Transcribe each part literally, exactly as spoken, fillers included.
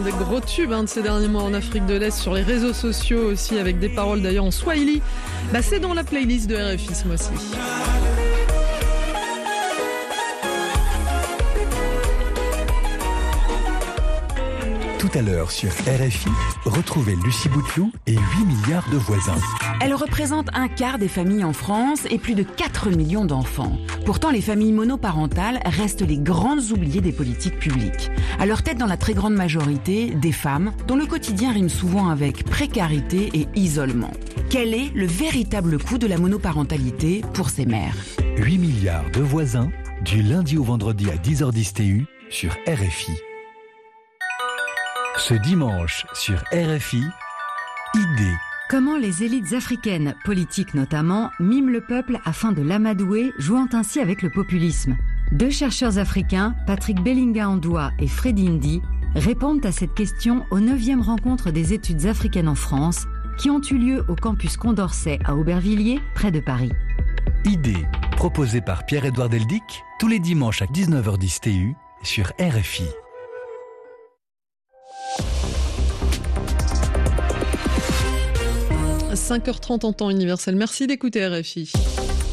Des gros tubes hein, de ces derniers mois en Afrique de l'Est, sur les réseaux sociaux aussi, avec des paroles d'ailleurs en swahili. Bah, c'est dans la playlist de R F I ce mois-ci. Tout à l'heure sur R F I, retrouvez Lucie Bouteloup et huit milliards de voisins. Elle représente un quart des familles en France et plus de quatre millions d'enfants. Pourtant, les familles monoparentales restent les grandes oubliées des politiques publiques. À leur tête, dans la très grande majorité, des femmes dont le quotidien rime souvent avec précarité et isolement. Quel est le véritable coût de la monoparentalité pour ces mères ? huit milliards de voisins, du lundi au vendredi à dix heures dix T U sur R F I. Ce dimanche sur R F I, Idée. Comment les élites africaines, politiques notamment, miment le peuple afin de l'amadouer, jouant ainsi avec le populisme. Deux chercheurs africains, Patrick Bellinga-Andoua et Freddy Ndi, répondent à cette question aux neuvième rencontres des études africaines en France, qui ont eu lieu au campus Condorcet à Aubervilliers, près de Paris. Idée, proposée par Pierre-Édouard Deldic, tous les dimanches à dix-neuf heures dix T U sur R F I. cinq heures trente en temps universel. Merci d'écouter R F I.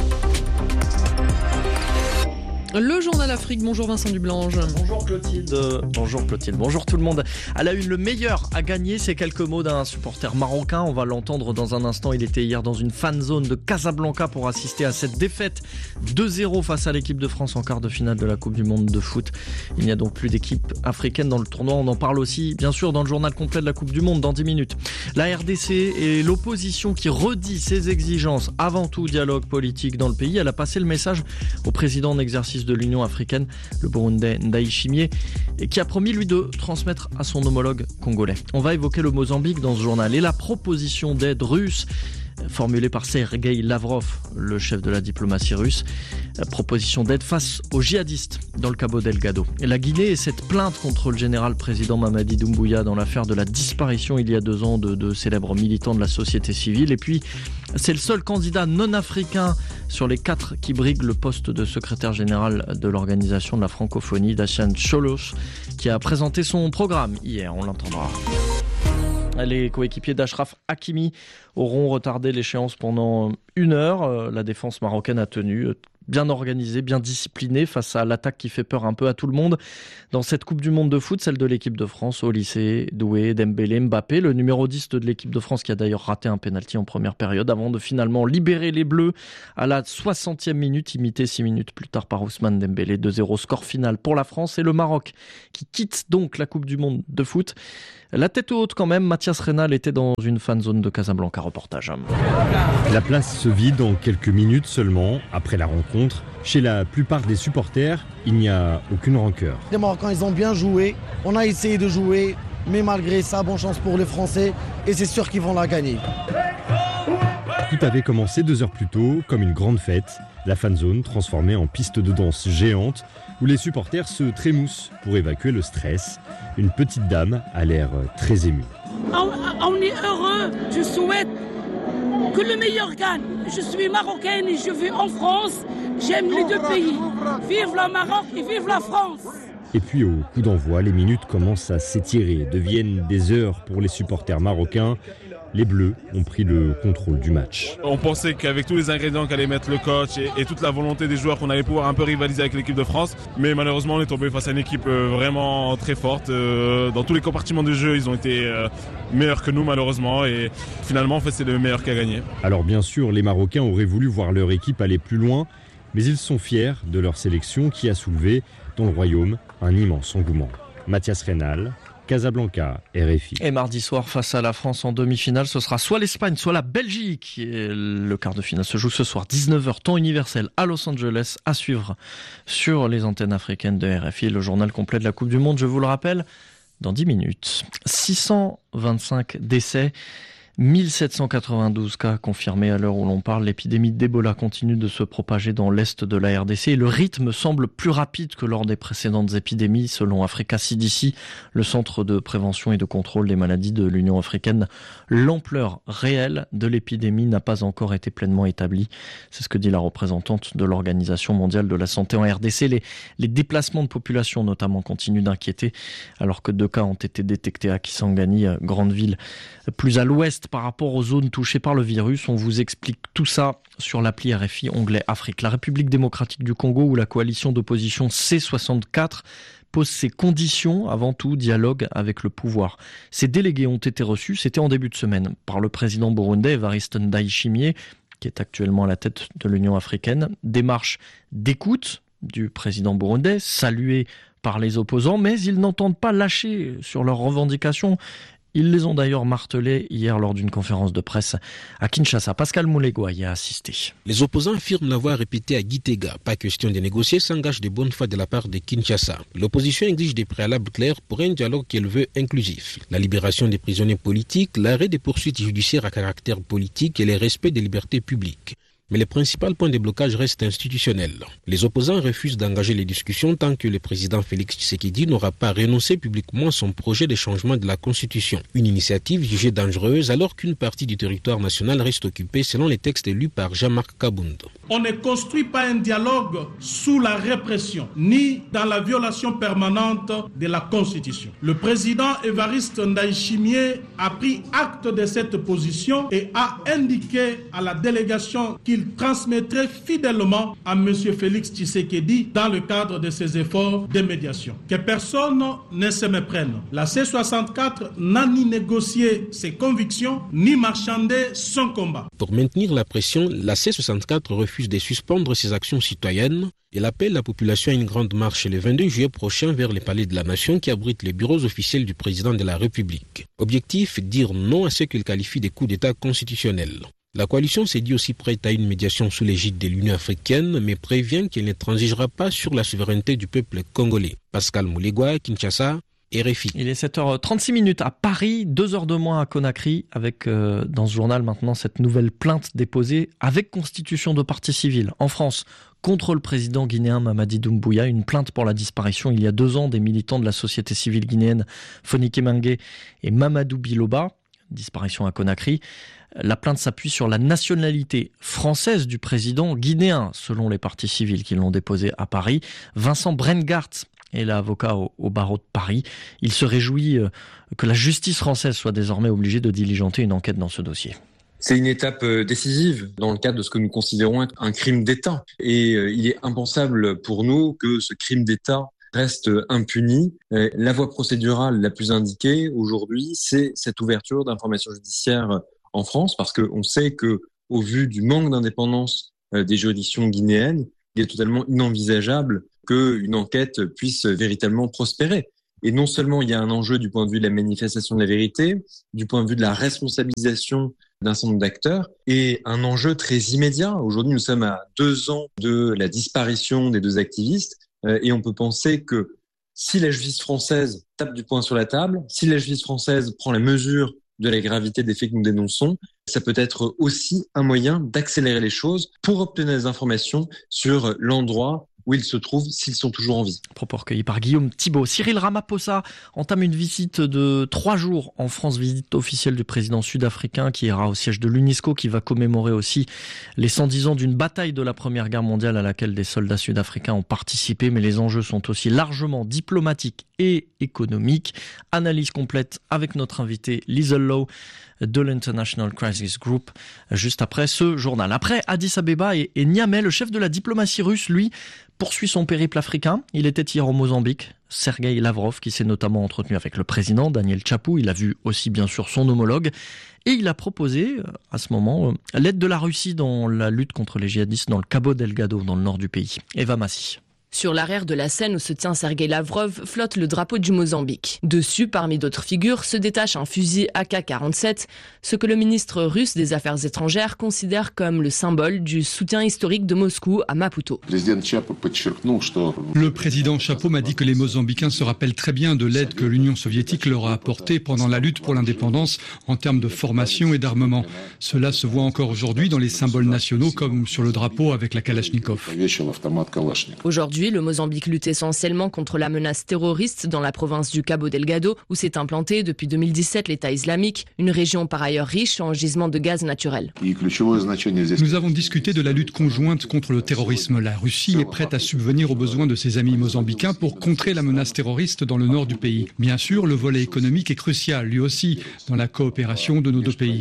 Le journal Afrique, bonjour Vincent Dublange. Bonjour Clotilde, bonjour Clotilde, bonjour tout le monde. À la une, le meilleur à gagner, c'est quelques mots d'un supporter marocain. On va l'entendre dans un instant. Il était hier dans une fan zone de Casablanca pour assister à cette défaite deux zéro face à l'équipe de France en quart de finale de la Coupe du Monde de foot. Il n'y a donc plus d'équipe africaine dans le tournoi. On en parle aussi, bien sûr, dans le journal complet de la Coupe du Monde dans dix minutes. La R D C et l'opposition qui redit ses exigences, avant tout dialogue politique dans le pays. Elle a passé le message au président en exercice de l'Union africaine, le Burundais Ndayishimiye, qui a promis lui de transmettre à son homologue congolais. On va évoquer le Mozambique dans ce journal et la proposition d'aide russe formulée par Sergueï Lavrov, le chef de la diplomatie russe, proposition d'aide face aux djihadistes dans le Cabo Delgado. Et la Guinée et cette plainte contre le général président Mamadi Doumbouya dans l'affaire de la disparition il y a deux ans de, de célèbres militants de la société civile. Et puis, c'est le seul candidat non africain sur les quatre qui brigue le poste de secrétaire général de l'organisation de la francophonie, Dacian Cholos, qui a présenté son programme hier, on l'entendra. Les coéquipiers d'Achraf Hakimi auront retardé l'échéance pendant une heure. La défense marocaine a tenu, bien organisée, bien disciplinée face à l'attaque qui fait peur un peu à tout le monde. Dans cette Coupe du Monde de foot, celle de l'équipe de France, Olysée, Doué, Dembélé, Mbappé, le numéro dix de l'équipe de France qui a d'ailleurs raté un pénalty en première période avant de finalement libérer les Bleus à la soixantième minute, imité six minutes plus tard par Ousmane Dembélé. deux zéro, score final pour la France et le Maroc qui quitte donc la Coupe du Monde de foot. La tête haute quand même, Mathias Reynal était dans une fan zone de Casablanca, reportage. La place se vide en quelques minutes seulement après la rencontre. Chez la plupart des supporters, il n'y a aucune rancœur. Les Marocains, ils ont bien joué. On a essayé de jouer, mais malgré ça, bonne chance pour les Français. Et c'est sûr qu'ils vont la gagner. Tout avait commencé deux heures plus tôt, comme une grande fête. La fan zone transformée en piste de danse géante, où les supporters se trémoussent pour évacuer le stress. Une petite dame a l'air très émue. On, on est heureux, je souhaite que le meilleur gagne. Je suis marocaine et je vis en France. J'aime les deux pays. Vive le Maroc et vive la France. Et puis au coup d'envoi, les minutes commencent à s'étirer, deviennent des heures pour les supporters marocains. Les Bleus ont pris le contrôle du match. On pensait qu'avec tous les ingrédients qu'allait mettre le coach et, et toute la volonté des joueurs, qu'on allait pouvoir un peu rivaliser avec l'équipe de France. Mais malheureusement, on est tombé face à une équipe vraiment très forte. Dans tous les compartiments du jeu, ils ont été meilleurs que nous malheureusement. Et finalement, en fait, c'est le meilleur qui a gagné. Alors bien sûr, les Marocains auraient voulu voir leur équipe aller plus loin. Mais ils sont fiers de leur sélection qui a soulevé dans le royaume un immense engouement. Mathias Reynal, Casablanca, R F I. Et mardi soir, face à la France en demi-finale, ce sera soit l'Espagne, soit la Belgique. Et le quart de finale se joue ce soir, dix-neuf heures, temps universel, à Los Angeles, à suivre sur les antennes africaines de R F I. Le journal complet de la Coupe du Monde, je vous le rappelle, dans dix minutes. six cent vingt-cinq décès, mille sept cent quatre-vingt-douze cas confirmés à l'heure où l'on parle. L'épidémie d'Ebola continue de se propager dans l'est de la R D C et le rythme semble plus rapide que lors des précédentes épidémies. Selon Africa C D C, le Centre de prévention et de contrôle des maladies de l'Union africaine, l'ampleur réelle de l'épidémie n'a pas encore été pleinement établie. C'est ce que dit la représentante de l'Organisation mondiale de la santé en R D C. Les, les déplacements de population notamment continuent d'inquiéter alors que deux cas ont été détectés à Kisangani, grande ville plus à l'ouest par rapport aux zones touchées par le virus. On vous explique tout ça sur l'appli R F I onglet Afrique. La République démocratique du Congo, où la coalition d'opposition C soixante-quatre pose ses conditions, avant tout dialogue avec le pouvoir. Ces délégués ont été reçus, c'était en début de semaine, par le président burundais Evariste Ndayishimiye, qui est actuellement à la tête de l'Union africaine. Démarche d'écoute du président burundais, saluée par les opposants, mais ils n'entendent pas lâcher sur leurs revendications. Ils les ont d'ailleurs martelés hier lors d'une conférence de presse à Kinshasa. Pascal Moulegua y a assisté. Les opposants affirment l'avoir répété à Gitega. Pas question de négocier, s'engage de bonne foi de la part de Kinshasa. L'opposition exige des préalables clairs pour un dialogue qu'elle veut inclusif. La libération des prisonniers politiques, l'arrêt des poursuites judiciaires à caractère politique et le respect des libertés publiques. Mais le principal point de blocage reste institutionnel. Les opposants refusent d'engager les discussions tant que le président Félix Tshisekedi n'aura pas renoncé publiquement à son projet de changement de la Constitution. Une initiative jugée dangereuse alors qu'une partie du territoire national reste occupée selon les textes lus par Jean-Marc Kabound. On ne construit pas un dialogue sous la répression, ni dans la violation permanente de la Constitution. Le président Evariste Ndayishimiye a pris acte de cette position et a indiqué à la délégation qu'il Il transmettrait fidèlement à M. Félix Tshisekedi dans le cadre de ses efforts de médiation. Que personne ne se méprenne. La C soixante-quatre n'a ni négocié ses convictions, ni marchandé son combat. Pour maintenir la pression, la C soixante-quatre refuse de suspendre ses actions citoyennes. Elle appelle la population à une grande marche le vingt-deux juillet prochain vers le palais de la Nation qui abrite les bureaux officiels du président de la République. Objectif, dire non à ce qu'il qualifie de coup d'État constitutionnel. La coalition s'est dit aussi prête à une médiation sous l'égide de l'Union africaine, mais prévient qu'elle ne transigera pas sur la souveraineté du peuple congolais. Pascal Moulegua, Kinshasa, R F I. Il est sept heures trente-six minutes à Paris, deux heures de moins à Conakry, avec euh, dans ce journal maintenant cette nouvelle plainte déposée avec constitution de partie civile en France contre le président guinéen Mamadi Doumbouya, une plainte pour la disparition il y a deux ans des militants de la société civile guinéenne Fonike Mengue et Mamadou Biloba, disparition à Conakry. La plainte s'appuie sur la nationalité française du président guinéen, selon les parties civiles qui l'ont déposée à Paris. Vincent Brengart est l'avocat au, au barreau de Paris. Il se réjouit que la justice française soit désormais obligée de diligenter une enquête dans ce dossier. C'est une étape décisive dans le cadre de ce que nous considérons être un crime d'État. Et il est impensable pour nous que ce crime d'État reste impuni. La voie procédurale la plus indiquée aujourd'hui, c'est cette ouverture d'informations judiciaires en France, parce qu'on sait que, au vu du manque d'indépendance des juridictions guinéennes, il est totalement inenvisageable qu'une enquête puisse véritablement prospérer. Et non seulement il y a un enjeu du point de vue de la manifestation de la vérité, du point de vue de la responsabilisation d'un certain nombre d'acteurs, et un enjeu très immédiat. Aujourd'hui, nous sommes à deux ans de la disparition des deux activistes, et on peut penser que si la justice française tape du poing sur la table, si la justice française prend la mesure de la gravité des faits que nous dénonçons, ça peut être aussi un moyen d'accélérer les choses pour obtenir des informations sur l'endroit où ils se trouvent, s'ils sont toujours en vie. Propos recueillis par Guillaume Thibault. Cyril Ramaphosa entame une visite de trois jours en France, visite officielle du président sud-africain qui ira au siège de l'UNESCO, qui va commémorer aussi les cent dix ans d'une bataille de la Première Guerre mondiale à laquelle des soldats sud-africains ont participé, mais les enjeux sont aussi largement diplomatiques et économiques. Analyse complète avec notre invité Liesl Lowe de l'International Crisis Group, juste après ce journal. Après Addis Abeba et, et Niamey, le chef de la diplomatie russe, lui, poursuit son périple africain. Il était hier au Mozambique. Sergueï Lavrov, qui s'est notamment entretenu avec le président Daniel Chapou. Il a vu aussi bien sûr son homologue. Et il a proposé, à ce moment, l'aide de la Russie dans la lutte contre les djihadistes dans le Cabo Delgado, dans le nord du pays. Eva Massi. Sur l'arrière de la scène où se tient Sergueï Lavrov flotte le drapeau du Mozambique. Dessus, parmi d'autres figures, se détache un fusil A K quarante-sept, ce que le ministre russe des Affaires étrangères considère comme le symbole du soutien historique de Moscou à Maputo. Le président Chapo m'a dit que les Mozambicains se rappellent très bien de l'aide que l'Union soviétique leur a apportée pendant la lutte pour l'indépendance en termes de formation et d'armement. Cela se voit encore aujourd'hui dans les symboles nationaux comme sur le drapeau avec la Kalachnikov. Aujourd'hui, le Mozambique lutte essentiellement contre la menace terroriste dans la province du Cabo Delgado, où s'est implanté depuis deux mille dix-sept l'État islamique, une région par ailleurs riche en gisements de gaz naturel. Nous avons discuté de la lutte conjointe contre le terrorisme. La Russie est prête à subvenir aux besoins de ses amis mozambicains pour contrer la menace terroriste dans le nord du pays. Bien sûr, le volet économique est crucial, lui aussi, dans la coopération de nos deux pays.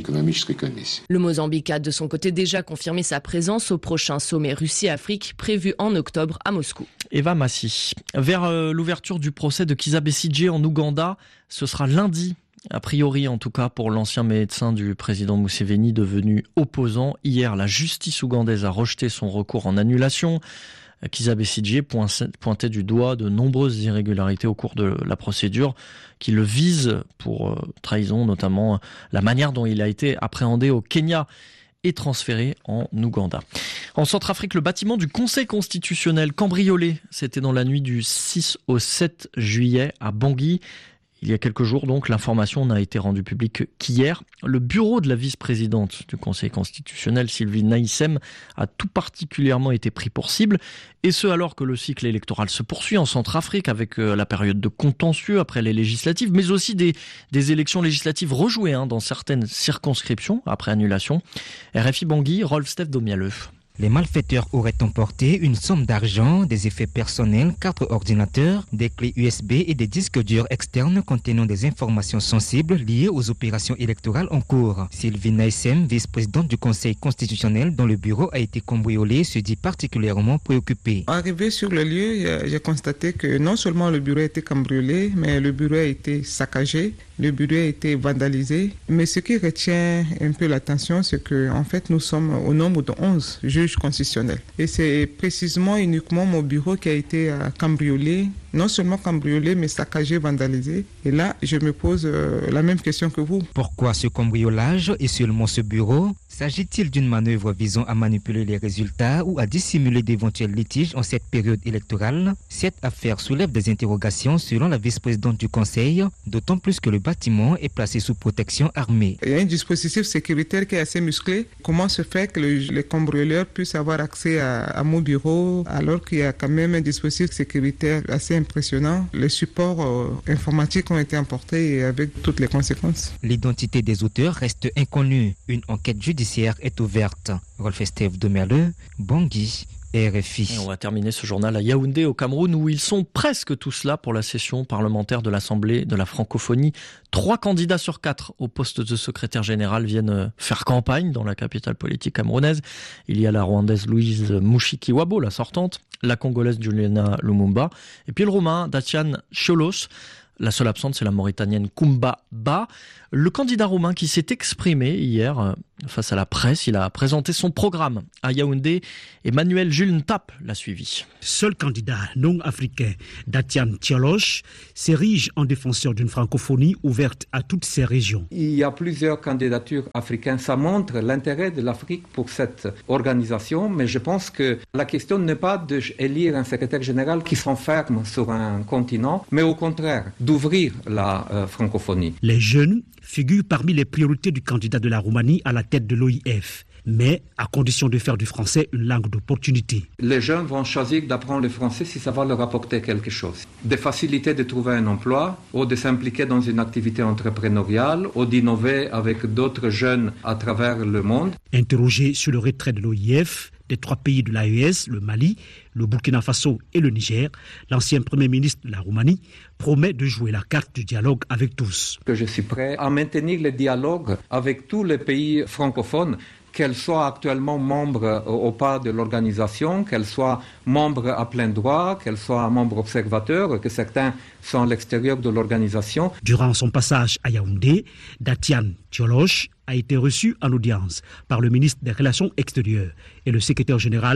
Le Mozambique a de son côté déjà confirmé sa présence au prochain sommet Russie-Afrique prévu en octobre à Moscou. Eva Massi. Vers euh, l'ouverture du procès de Kizza Besigye en Ouganda, ce sera lundi, a priori en tout cas pour l'ancien médecin du président Museveni devenu opposant. Hier, la justice ougandaise a rejeté son recours en annulation. Kizza Besigye pointait du doigt de nombreuses irrégularités au cours de la procédure qui le visent pour euh, trahison, notamment la manière dont il a été appréhendé au Kenya et transféré en Ouganda. En Centrafrique, le bâtiment du Conseil constitutionnel cambriolé, c'était dans la nuit du six au sept juillet à Bangui. Il y a quelques jours, donc, l'information n'a été rendue publique qu'hier. Le bureau de la vice-présidente du Conseil constitutionnel, Sylvie Naïssem, a tout particulièrement été pris pour cible. Et ce, alors que le cycle électoral se poursuit en Centrafrique avec la période de contentieux après les législatives, mais aussi des, des élections législatives rejouées hein, dans certaines circonscriptions après annulation. R F I Bangui, Rolf-Steph Domialeux. Les malfaiteurs auraient emporté une somme d'argent, des effets personnels, quatre ordinateurs, des clés U S B et des disques durs externes contenant des informations sensibles liées aux opérations électorales en cours. Sylvie Naïssem, vice-présidente du Conseil constitutionnel dont le bureau a été cambriolé, se dit particulièrement préoccupée. Arrivé sur le lieu, j'ai constaté que non seulement le bureau a été cambriolé, mais le bureau a été saccagé, le bureau a été vandalisé. Mais ce qui retient un peu l'attention, c'est que en fait, nous sommes au nombre de onze juges constitutionnels. Et c'est précisément uniquement mon bureau qui a été cambriolé, non seulement cambriolé, mais saccagé, vandalisé. Et là, je me pose euh, la même question que vous. Pourquoi ce cambriolage et seulement ce bureau ? S'agit-il d'une manœuvre visant à manipuler les résultats ou à dissimuler d'éventuels litiges en cette période électorale ? Cette affaire soulève des interrogations selon la vice-présidente du Conseil, d'autant plus que le bâtiment est placé sous protection armée. Il y a un dispositif sécuritaire qui est assez musclé. Comment se fait que le, les cambrioleurs puissent avoir accès à, à mon bureau alors qu'il y a quand même un dispositif sécuritaire assez impressionnant. Les supports euh, informatiques ont été emportés avec toutes les conséquences. L'identité des auteurs reste inconnue. Une enquête judiciaire est ouverte. Rolf-Steph Domialeux, Bangui, R F I. Et on va terminer ce journal à Yaoundé au Cameroun où ils sont presque tous là pour la session parlementaire de l'Assemblée de la francophonie. Trois candidats sur quatre au poste de secrétaire général viennent faire campagne dans la capitale politique camerounaise. Il y a la Rwandaise Louise Mushikiwabo, la sortante, la Congolaise Juliana Lumumba et puis le Roumain Dacian Cholos. La seule absente, c'est la Mauritanienne Koumba Ba. Le candidat roumain qui s'est exprimé hier face à la presse, il a présenté son programme à Yaoundé. Emmanuel Jules Ntap l'a suivi. Seul candidat non africain, Dacian Cholos, s'érige en défenseur d'une francophonie ouverte à toutes ces régions. Il y a plusieurs candidatures africaines. Ça montre l'intérêt de l'Afrique pour cette organisation, mais je pense que la question n'est pas d'élire un secrétaire général qui s'enferme sur un continent, mais au contraire, d'ouvrir la euh, francophonie. Les jeunes figurent parmi les priorités du candidat de la Roumanie à la tête de l'O I F, mais à condition de faire du français une langue d'opportunité. Les jeunes vont choisir d'apprendre le français si ça va leur apporter quelque chose. Des facilités de trouver un emploi, ou de s'impliquer dans une activité entrepreneuriale, ou d'innover avec d'autres jeunes à travers le monde. Interrogé sur le retrait de l'O I F, des trois pays de l'A E S, le Mali, le Burkina Faso et le Niger, l'ancien Premier ministre de la Roumanie promet de jouer la carte du dialogue avec tous. Que je suis prêt à maintenir le dialogue avec tous les pays francophones, qu'elles soient actuellement membres ou pas de l'organisation, qu'elles soient membres à plein droit, qu'elles soient membres observateurs, que certains sont à l'extérieur de l'organisation. Durant son passage à Yaoundé, Dacian Cholos a été reçu en audience par le ministre des Relations extérieures et le secrétaire général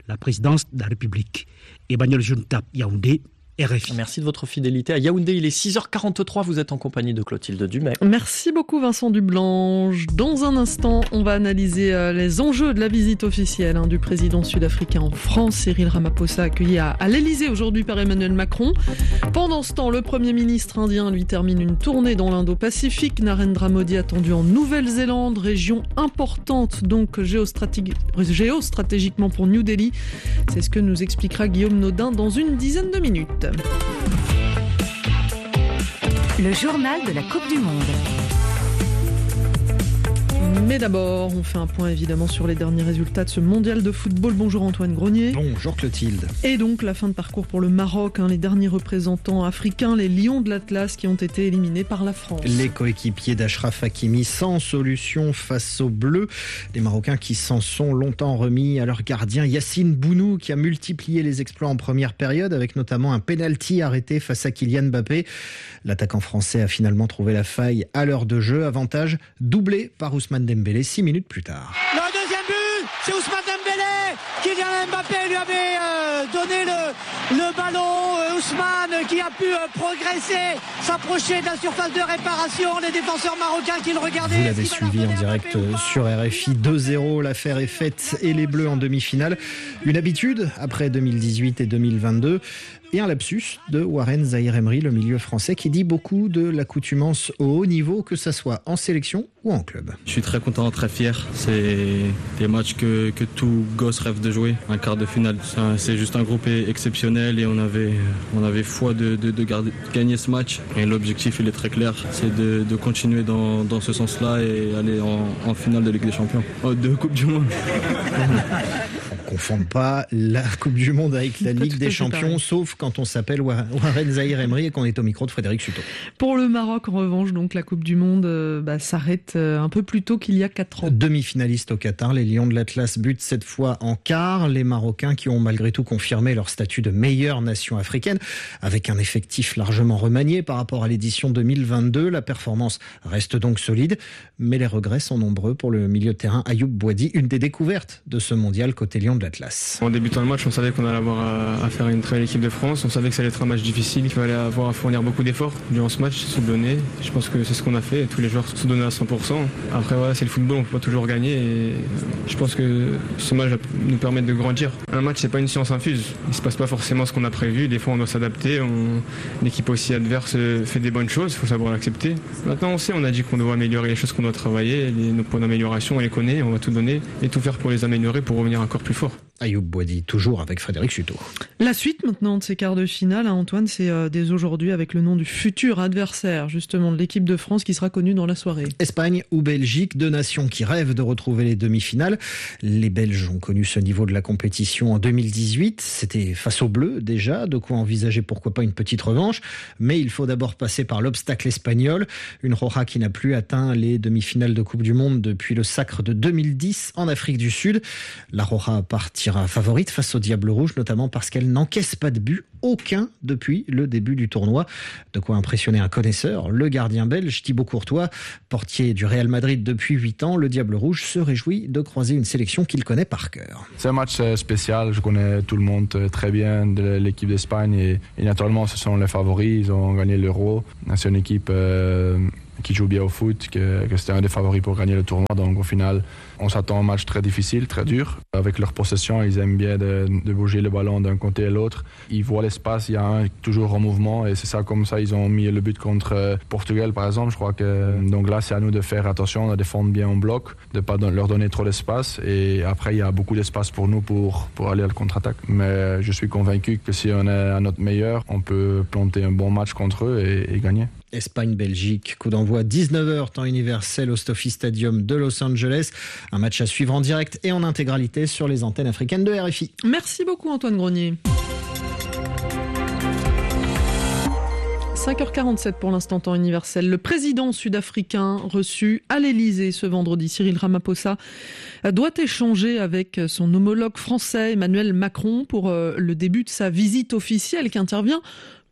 la présidence de la République. Emmanuel Juntap, Yaoundé, R F I. Merci de votre fidélité. À Yaoundé, il est six heures quarante-trois. Vous êtes en compagnie de Clotilde Dumais. Merci beaucoup Vincent Dublanche. Dans un instant, on va analyser les enjeux de la visite officielle hein, du président sud-africain en France, Cyril Ramaphosa, accueilli à, à l'Elysée aujourd'hui par Emmanuel Macron. Pendant ce temps, le Premier ministre indien lui termine une tournée dans l'Indo-Pacifique. Narendra Modi attendu en Nouvelle-Zélande, région importante donc géostratégi- géostratégiquement pour New Delhi. C'est ce que nous expliquera Guillaume Nodin dans une dizaine de minutes. Le journal de la Coupe du Monde. Mais d'abord, on fait un point évidemment sur les derniers résultats de ce mondial de football. Bonjour Antoine Grenier. Bonjour Clotilde. Et donc la fin de parcours pour le Maroc, hein, les derniers représentants africains, les Lions de l'Atlas qui ont été éliminés par la France. Les coéquipiers d'Achraf Hakimi sans solution face aux Bleus. Les Marocains qui s'en sont longtemps remis à leur gardien Yassine Bounou qui a multiplié les exploits en première période avec notamment un penalty arrêté face à Kylian Mbappé. L'attaquant français a finalement trouvé la faille à l'heure de jeu. Avantage doublé par Ousmane Dembélé six minutes plus tard. Le deuxième but, c'est Ousmane Dembélé. Kylian Mbappé lui avait euh, donné le, le ballon. Euh, Ousmane qui a pu euh, progresser, s'approcher de la surface de réparation. Les défenseurs marocains qui le regardaient. Vous l'avez suivi en direct sur R F I. deux zéro, l'affaire est faite et les Bleus en demi-finale. Une habitude après deux mille dix-huit et deux mille vingt-deux. Et un lapsus de Warren Zaïre-Emery, le milieu français, qui dit beaucoup de l'accoutumance au haut niveau, que ça soit en sélection ou en club. Je suis très content, très fier. C'est des matchs que, que tout gosse rêve de jouer. Un quart de finale, c'est juste un groupe exceptionnel et on avait, on avait foi de, de, de garder, gagner ce match. Et l'objectif, il est très clair, c'est de, de continuer dans, dans ce sens-là et aller en, en finale de Ligue des Champions. Oh, de Coupe du Monde. On ne confond pas la Coupe du Monde avec la Ligue des Champions, sauf quand on s'appelle Warren Zaïre-Emery et qu'on est au micro de Frédéric Suto. Pour le Maroc, en revanche, donc la Coupe du Monde euh, bah, s'arrête euh, un peu plus tôt qu'il y a quatre ans. Demi-finaliste au Qatar, les Lions de l'Atlas butent cette fois en quart. Les Marocains qui ont malgré tout confirmé leur statut de meilleure nation africaine, avec un effectif largement remanié par rapport à l'édition deux mille vingt-deux. La performance reste donc solide, mais les regrets sont nombreux pour le milieu de terrain Ayoub Boadi, une des découvertes de ce mondial côté Lions de l'Atlas. En débutant le match, on savait qu'on allait avoir à, à faire une très belle équipe de France. On savait que ça allait être un match difficile, qu'il fallait avoir à fournir beaucoup d'efforts durant ce match, se donner. Je pense que c'est ce qu'on a fait. Tous les joueurs se donnaient à cent pour cent. Après, voilà, c'est le football, on ne peut pas toujours gagner. Et je pense que ce match va nous permettre de grandir. Un match, c'est pas une science infuse. Il ne se passe pas forcément ce qu'on a prévu. Des fois, on doit s'adapter. On... L'équipe aussi adverse fait des bonnes choses. Il faut savoir l'accepter. Maintenant, on sait, on a dit qu'on doit améliorer les choses qu'on doit travailler. Les... Nos points d'amélioration, on les connaît. On va tout donner et tout faire pour les améliorer pour revenir encore plus fort. Ayoub Boadi, toujours avec Frédéric Suto. La suite maintenant de ces quarts de finale, hein, Antoine, c'est euh, dès aujourd'hui avec le nom du futur adversaire justement de l'équipe de France qui sera connu dans la soirée. Espagne ou Belgique, deux nations qui rêvent de retrouver les demi-finales. Les Belges ont connu ce niveau de la compétition en deux mille dix-huit. C'était face aux Bleus déjà, de quoi envisager pourquoi pas une petite revanche. Mais il faut d'abord passer par l'obstacle espagnol. Une Roja qui n'a plus atteint les demi-finales de Coupe du Monde depuis le sacre de deux mille dix en Afrique du Sud. La Roja partira favorite face au Diable Rouge, notamment parce qu'elle n'encaisse pas de but, aucun depuis le début du tournoi. De quoi impressionner un connaisseur, le gardien belge Thibaut Courtois, portier du Real Madrid depuis huit ans. Le Diable Rouge se réjouit de croiser une sélection qu'il connaît par cœur. C'est un match spécial, je connais tout le monde très bien de l'équipe d'Espagne et, et naturellement ce sont les favoris, ils ont gagné l'Euro. C'est une équipe euh, qui joue bien au foot, que, que c'était un des favoris pour gagner le tournoi. Donc au final, on s'attend à un match très difficile, très dur. Avec leur possession, ils aiment bien de, de bouger le ballon d'un côté à l'autre. Ils voient l'espace, il y a un toujours en mouvement et c'est ça, comme ça, ils ont mis le but contre Portugal, par exemple. Je crois que donc là, c'est à nous de faire attention, de défendre bien en bloc, de ne pas leur donner trop d'espace. Et après, il y a beaucoup d'espace pour nous pour, pour aller à la contre-attaque. Mais je suis convaincu que si on est à notre meilleur, on peut planter un bon match contre eux et, et gagner. Espagne-Belgique, coup d'envoi dix-neuf heures, temps universel au SoFi Stadium de Los Angeles. Un match à suivre en direct et en intégralité sur les antennes africaines de R F I. Merci beaucoup Antoine Grenier. cinq heures quarante-sept pour l'instant temps universel. Le président sud-africain reçu à l'Elysée ce vendredi, Cyril Ramaphosa, doit échanger avec son homologue français Emmanuel Macron pour le début de sa visite officielle qui intervient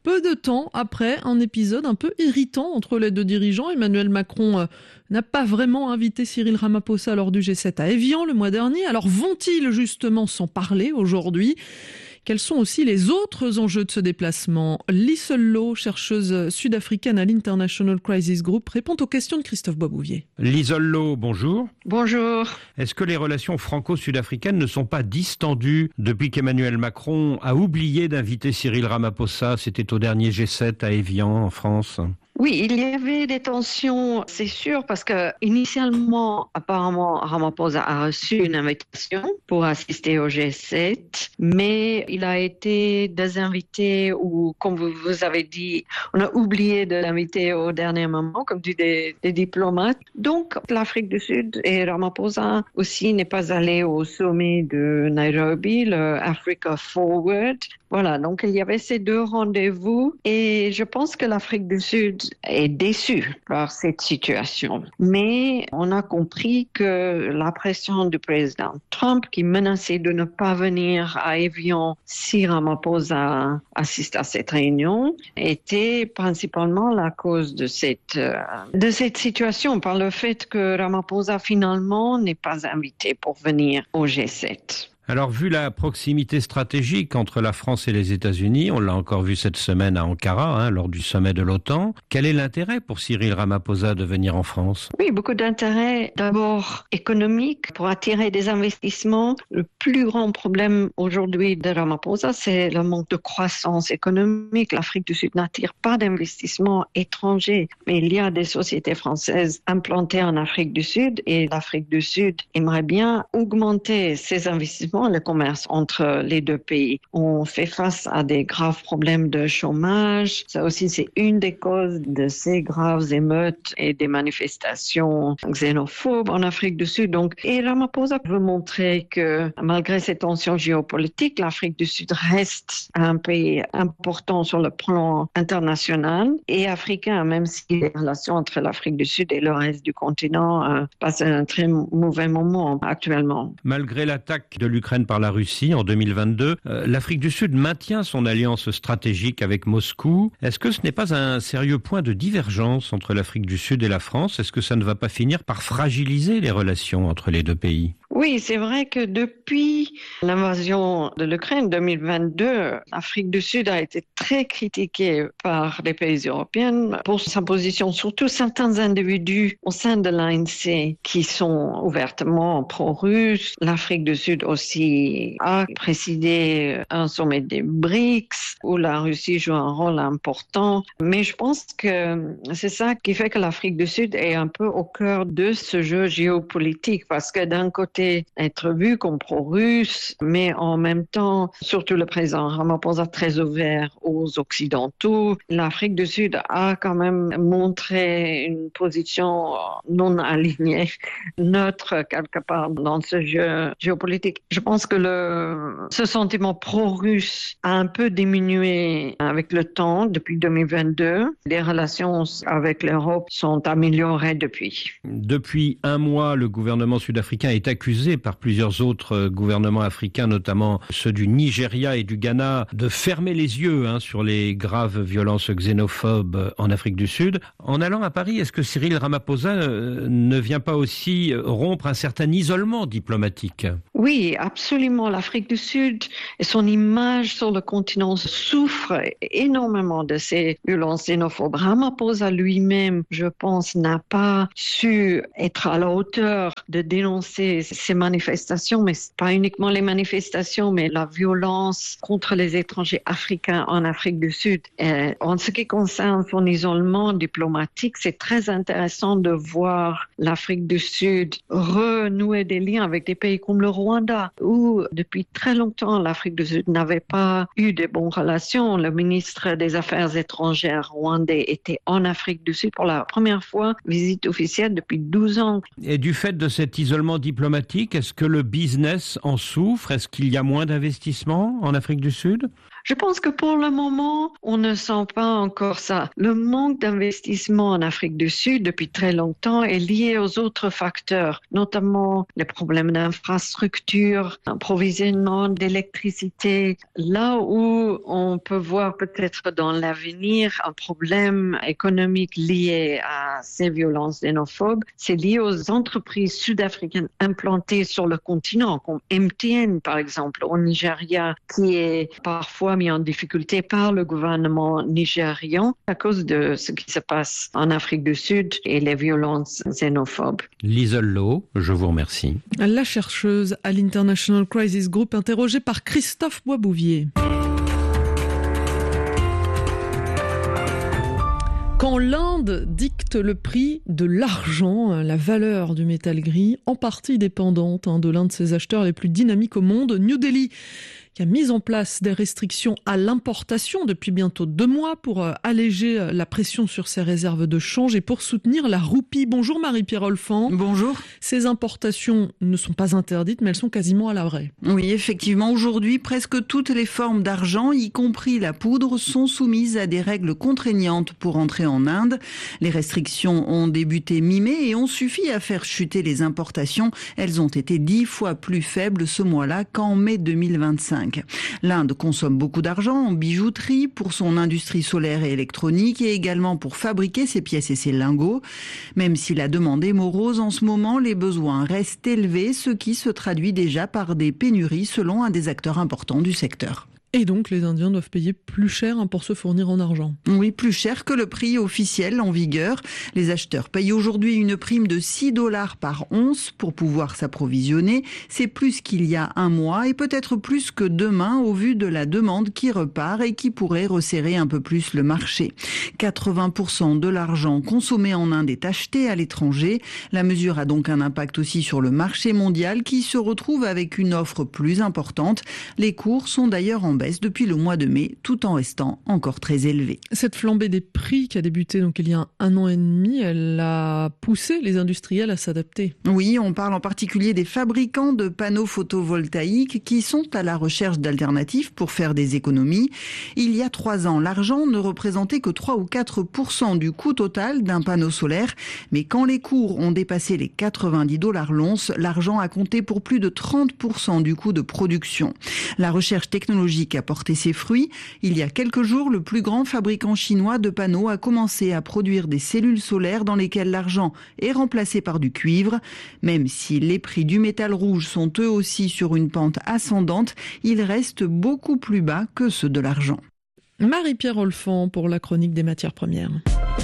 Peu de temps après un épisode un peu irritant entre les deux dirigeants, Emmanuel Macron euh, n'a pas vraiment invité Cyril Ramaphosa lors du G sept à Évian le mois dernier. Alors vont-ils justement s'en parler aujourd'hui ? Quels sont aussi les autres enjeux de ce déplacement ? Liesl Loh, chercheuse sud-africaine à l'International Crisis Group, répond aux questions de Christophe Boisbouvier. Liesl Loh, bonjour. Bonjour. Est-ce que les relations franco-sud-africaines ne sont pas distendues depuis qu'Emmanuel Macron a oublié d'inviter Cyril Ramaphosa ? C'était au dernier G sept à Évian, en France. Oui, il y avait des tensions, c'est sûr, parce que initialement, apparemment, Ramaphosa a reçu une invitation pour assister au G sept, mais il a été désinvité ou, comme vous avez dit, on a oublié de l'inviter au dernier moment, comme dit des, des diplomates. Donc, l'Afrique du Sud et Ramaphosa aussi n'est pas allé au sommet de Nairobi, le Africa Forward. Voilà, donc il y avait ces deux rendez-vous et je pense que l'Afrique du Sud est déçue par cette situation. Mais on a compris que la pression du président Trump qui menaçait de ne pas venir à Évian si Ramaphosa assiste à cette réunion était principalement la cause de cette, de cette situation par le fait que Ramaphosa finalement n'est pas invité pour venir au G sept. Alors, vu la proximité stratégique entre la France et les États-Unis, on l'a encore vu cette semaine à Ankara, hein, lors du sommet de l'OTAN, quel est l'intérêt pour Cyril Ramaphosa de venir en France ? Oui, beaucoup d'intérêt. D'abord économique, pour attirer des investissements. Le plus grand problème aujourd'hui de Ramaphosa, c'est le manque de croissance économique. L'Afrique du Sud n'attire pas d'investissements étrangers, mais il y a des sociétés françaises implantées en Afrique du Sud et l'Afrique du Sud aimerait bien augmenter ses investissements, le commerce entre les deux pays. On fait face à des graves problèmes de chômage. Ça aussi, c'est une des causes de ces graves émeutes et des manifestations xénophobes en Afrique du Sud. Donc, et Ramaphosa veut montrer que malgré ces tensions géopolitiques, l'Afrique du Sud reste un pays important sur le plan international et africain, même si les relations entre l'Afrique du Sud et le reste du continent euh, passent un très mauvais moment actuellement. Malgré l'attaque de l'Ukraine par la Russie en deux mille vingt-deux, euh, l'Afrique du Sud maintient son alliance stratégique avec Moscou. Est-ce que ce n'est pas un sérieux point de divergence entre l'Afrique du Sud et la France ? Est-ce que ça ne va pas finir par fragiliser les relations entre les deux pays ? Oui, c'est vrai que depuis l'invasion de l'Ukraine deux mille vingt-deux, l'Afrique du Sud a été très critiquée par les pays européens pour sa position, surtout certains individus au sein de l'A N C qui sont ouvertement pro-russes. L'Afrique du Sud aussi a présidé un sommet des B R I C S où la Russie joue un rôle important. Mais je pense que c'est ça qui fait que l'Afrique du Sud est un peu au cœur de ce jeu géopolitique parce que d'un côté, être vu comme pro-russe, mais en même temps, surtout le président Ramaphosa très ouvert aux Occidentaux. L'Afrique du Sud a quand même montré une position non alignée, neutre quelque part dans ce jeu géopolitique. Je pense que le, ce sentiment pro-russe a un peu diminué avec le temps depuis deux mille vingt-deux. Les relations avec l'Europe sont améliorées depuis. Depuis un mois, le gouvernement sud-africain est accusé par plusieurs autres gouvernements africains, notamment ceux du Nigeria et du Ghana, de fermer les yeux hein, sur les graves violences xénophobes en Afrique du Sud. En allant à Paris, est-ce que Cyril Ramaphosa ne vient pas aussi rompre un certain isolement diplomatique ? Oui, absolument. L'Afrique du Sud et son image sur le continent souffrent énormément de ces violences xénophobes. Ramaphosa lui-même, je pense, n'a pas su être à la hauteur de dénoncer ces manifestations, mais pas uniquement les manifestations, mais la violence contre les étrangers africains en Afrique du Sud. Et en ce qui concerne son isolement diplomatique, c'est très intéressant de voir l'Afrique du Sud renouer des liens avec des pays comme le Rwanda, où depuis très longtemps l'Afrique du Sud n'avait pas eu de bonnes relations. Le ministre des Affaires étrangères rwandais était en Afrique du Sud pour la première fois, visite officielle depuis douze ans. Et du fait de cet isolement diplomatique, est-ce que le business en souffre ? Est-ce qu'il y a moins d'investissements en Afrique du Sud ? Je pense que pour le moment, on ne sent pas encore ça. Le manque d'investissement en Afrique du Sud depuis très longtemps est lié aux autres facteurs, notamment les problèmes d'infrastructure, approvisionnement d'électricité. Là où on peut voir peut-être dans l'avenir un problème économique lié à ces violences xénophobes, c'est lié aux entreprises sud-africaines implantées sur le continent, comme M T N par exemple, au Nigeria, qui est parfois mis en difficulté par le gouvernement nigérian à cause de ce qui se passe en Afrique du Sud et les violences xénophobes. Liesl Loh, je vous remercie. La chercheuse à l'International Crisis Group, interrogée par Christophe Boisbouvier. Quand l'Inde dicte le prix de l'argent, la valeur du métal gris, en partie dépendante hein, de l'un de ses acheteurs les plus dynamiques au monde, New Delhi, qui a mis en place des restrictions à l'importation depuis bientôt deux mois pour euh, alléger euh, la pression sur ses réserves de change et pour soutenir la roupie. Bonjour Marie-Pierre Olfan. Bonjour. Ces importations ne sont pas interdites, mais elles sont quasiment à l'arrêt. Oui, effectivement, aujourd'hui, presque toutes les formes d'argent, y compris la poudre, sont soumises à des règles contraignantes pour entrer en Inde. Les restrictions ont débuté mi-mai et ont suffi à faire chuter les importations. Elles ont été dix fois plus faibles ce mois-là qu'en mai deux mille vingt-cinq. L'Inde consomme beaucoup d'argent en bijouterie pour son industrie solaire et électronique et également pour fabriquer ses pièces et ses lingots. Même si la demande est morose en ce moment, les besoins restent élevés, ce qui se traduit déjà par des pénuries selon un des acteurs importants du secteur. Et donc, les Indiens doivent payer plus cher pour se fournir en argent. Oui, plus cher que le prix officiel en vigueur. Les acheteurs payent aujourd'hui une prime de six dollars par once pour pouvoir s'approvisionner. C'est plus qu'il y a un mois et peut-être plus que demain au vu de la demande qui repart et qui pourrait resserrer un peu plus le marché. quatre-vingts pour cent de l'argent consommé en Inde est acheté à l'étranger. La mesure a donc un impact aussi sur le marché mondial qui se retrouve avec une offre plus importante. Les cours sont d'ailleurs en baisse depuis le mois de mai, tout en restant encore très élevé. Cette flambée des prix qui a débuté donc il y a un an et demi, elle a poussé les industriels à s'adapter. Oui, on parle en particulier des fabricants de panneaux photovoltaïques qui sont à la recherche d'alternatives pour faire des économies. Il y a trois ans, l'argent ne représentait que trois ou quatre pour cent du coût total d'un panneau solaire. Mais quand les cours ont dépassé les quatre-vingt-dix dollars l'once, l'argent a compté pour plus de trente pour cent du coût de production. La recherche technologique a porté ses fruits. Il y a quelques jours, le plus grand fabricant chinois de panneaux a commencé à produire des cellules solaires dans lesquelles l'argent est remplacé par du cuivre. Même si les prix du métal rouge sont eux aussi sur une pente ascendante, ils restent beaucoup plus bas que ceux de l'argent. Marie-Pierre Olfan pour la chronique des matières premières.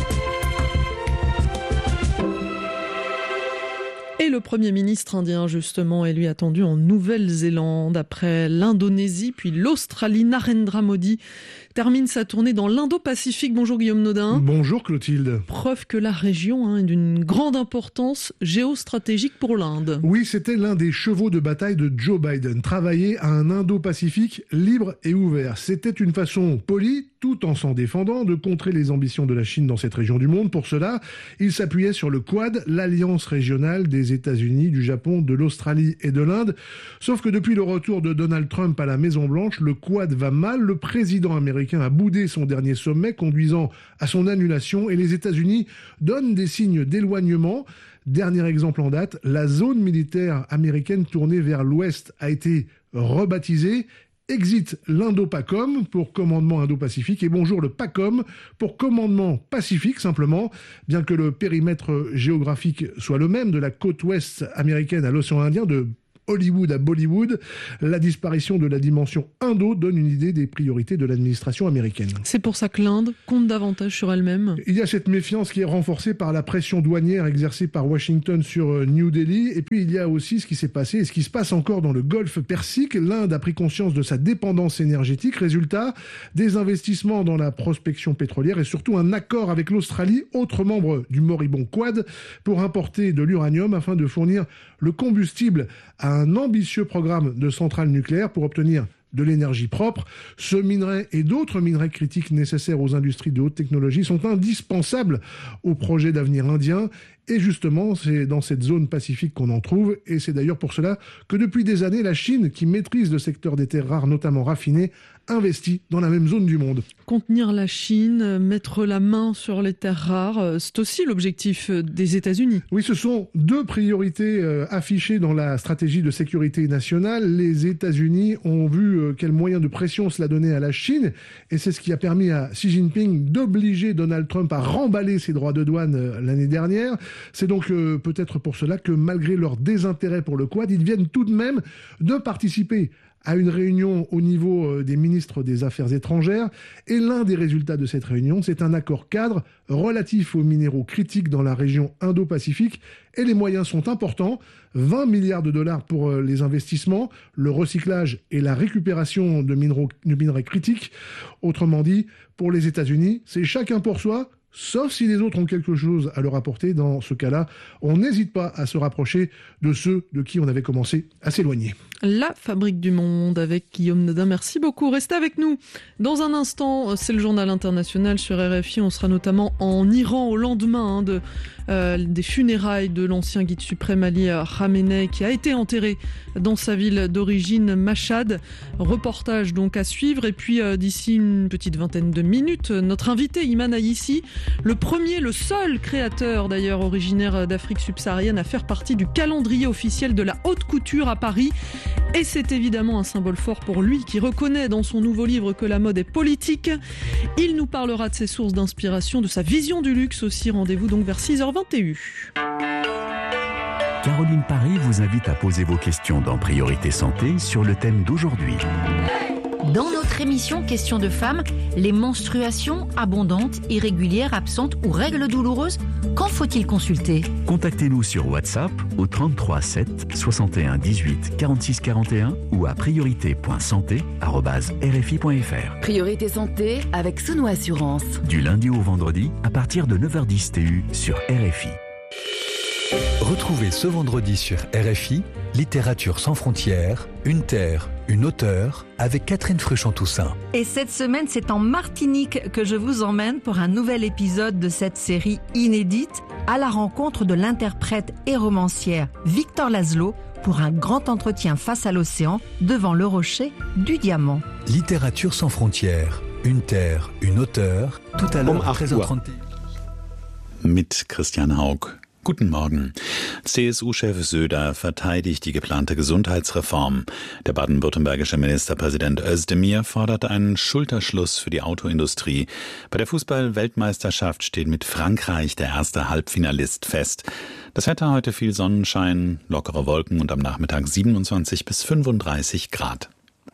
Et le Premier ministre indien, justement, est lui attendu en Nouvelle-Zélande. Après l'Indonésie, puis l'Australie, Narendra Modi termine sa tournée dans l'Indo-Pacifique. Bonjour Guillaume Nodin. Bonjour Clotilde. Preuve que la région hein, est d'une grande importance géostratégique pour l'Inde. Oui, c'était l'un des chevaux de bataille de Joe Biden. Travailler à un Indo-Pacifique libre et ouvert. C'était une façon polie, tout en s'en défendant, de contrer les ambitions de la Chine dans cette région du monde. Pour cela, il s'appuyait sur le Quad, l'alliance régionale des États-Unis, du Japon, de l'Australie et de l'Inde. Sauf que depuis le retour de Donald Trump à la Maison-Blanche, le Quad va mal. Le président américain a boudé son dernier sommet, conduisant à son annulation, et les États-Unis donnent des signes d'éloignement. Dernier exemple en date, la zone militaire américaine tournée vers l'ouest a été rebaptisée. Exit l'Indo-PACOM pour commandement Indo-Pacifique et bonjour le PACOM pour commandement Pacifique simplement, bien que le périmètre géographique soit le même de la côte ouest américaine à l'océan Indien, de Hollywood à Bollywood, la disparition de la dimension Indo donne une idée des priorités de l'administration américaine. C'est pour ça que l'Inde compte davantage sur elle-même. Il y a cette méfiance qui est renforcée par la pression douanière exercée par Washington sur New Delhi. Et puis il y a aussi ce qui s'est passé et ce qui se passe encore dans le Golfe Persique. L'Inde a pris conscience de sa dépendance énergétique. Résultat, des investissements dans la prospection pétrolière et surtout un accord avec l'Australie, autre membre du moribond Quad, pour importer de l'uranium afin de fournir le combustible à un ambitieux programme de centrales nucléaires pour obtenir de l'énergie propre. Ce minerai et d'autres minerais critiques nécessaires aux industries de haute technologie sont indispensables au projet d'avenir indien Et justement, c'est dans cette zone pacifique qu'on en trouve. Et c'est d'ailleurs pour cela que depuis des années, la Chine, qui maîtrise le secteur des terres rares, notamment raffinées, investit dans la même zone du monde. Contenir la Chine, mettre la main sur les terres rares, c'est aussi l'objectif des États-Unis. Oui, ce sont deux priorités euh, affichées dans la stratégie de sécurité nationale. Les États-Unis ont vu euh, quels moyens de pression cela donnait à la Chine, et c'est ce qui a permis à Xi Jinping d'obliger Donald Trump à remballer ses droits de douane euh, l'année dernière. C'est donc euh, peut-être pour cela que malgré leur désintérêt pour le Quad, ils viennent tout de même de participer à une réunion au niveau des ministres des Affaires étrangères. Et l'un des résultats de cette réunion, c'est un accord cadre relatif aux minéraux critiques dans la région Indo-Pacifique. Et les moyens sont importants. vingt milliards de dollars pour les investissements, le recyclage et la récupération de, minéraux, de minerais critiques. Autrement dit, pour les États-Unis, c'est chacun pour soi, sauf si les autres ont quelque chose à leur apporter. Dans ce cas-là, on n'hésite pas à se rapprocher de ceux de qui on avait commencé à s'éloigner. La Fabrique du Monde avec Guillaume Nodin. Merci beaucoup. Restez avec nous. Dans un instant, c'est le journal international sur R F I. On sera notamment en Iran au lendemain hein, de, euh, des funérailles de l'ancien guide suprême Ali Khamenei qui a été enterré dans sa ville d'origine, Mashhad. Reportage donc à suivre. Et puis euh, d'ici une petite vingtaine de minutes, notre invité Iman Aïssi, le premier, le seul créateur d'ailleurs originaire d'Afrique subsaharienne à faire partie du calendrier officiel de la haute couture à Paris. Et c'est évidemment un symbole fort pour lui qui reconnaît dans son nouveau livre que la mode est politique. Il nous parlera de ses sources d'inspiration, de sa vision du luxe aussi. Rendez-vous donc vers six heures vingt et une. Caroline Paris vous invite à poser vos questions dans Priorité Santé sur le thème d'aujourd'hui. Dans notre émission Questions de femmes, les menstruations abondantes, irrégulières, absentes ou règles douloureuses, quand faut-il consulter ? Contactez-nous sur WhatsApp au trente-trois sept soixante et un dix-huit quarante-six quarante et un ou à priorité point santé arobase r f i point f r. Priorité Santé avec Souno Assurance. Du lundi au vendredi à partir de neuf heures dix T U sur R F I. Retrouvez ce vendredi sur R F I Littérature sans frontières, une terre, une auteure, avec Catherine Fruchon-Toussaint. Et cette semaine, c'est en Martinique que je vous emmène pour un nouvel épisode de cette série inédite à la rencontre de l'interprète et romancière Victor Laszlo pour un grand entretien face à l'océan devant le rocher du Diamant. Littérature sans frontières, une terre, une auteure, tout à l'heure à treize heures trente. Mit Christian Haug. Guten Morgen. C S U-Chef Söder verteidigt die geplante Gesundheitsreform. Der baden-württembergische Ministerpräsident Özdemir fordert einen Schulterschluss für die Autoindustrie. Bei der Fußball-Weltmeisterschaft steht mit Frankreich der erste Halbfinalist fest. Das Wetter heute viel Sonnenschein, lockere Wolken und am Nachmittag siebenundzwanzig bis fünfunddreißig Grad.